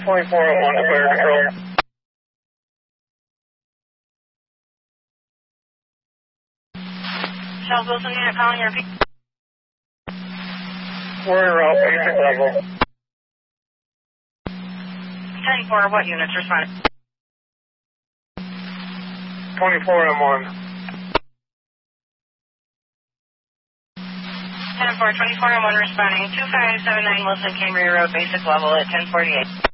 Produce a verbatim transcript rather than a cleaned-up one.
twenty-four oh one, fire control. Charles Wilson unit calling your... We're en route, basic level. ten four, what units responding? twenty-four M one. ten four, twenty-four M one responding, two five seven nine Wilson Cambria Road, basic level at ten forty-eight.